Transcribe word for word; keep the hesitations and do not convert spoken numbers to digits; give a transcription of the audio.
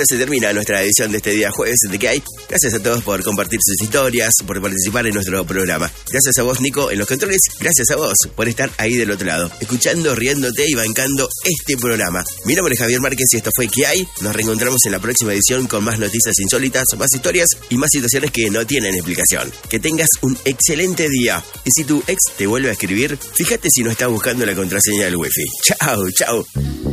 bueno, se termina nuestra edición de este día jueves de ¿Qué hay? Gracias a todos por compartir sus historias, por participar en nuestro programa. Gracias a vos, Nico, en los controles. Gracias a vos por estar ahí del otro lado, escuchando, riéndote y bancando este programa. Mi nombre es Javier Márquez y esto fue ¿Qué hay? Nos reencontramos en la próxima edición con más noticias insólitas, más historias y más situaciones que no tienen explicación. Que tengas un excelente día. Y si tu ex te vuelve a escribir, fíjate si no está buscando la contraseña del wifi. Chao, chao.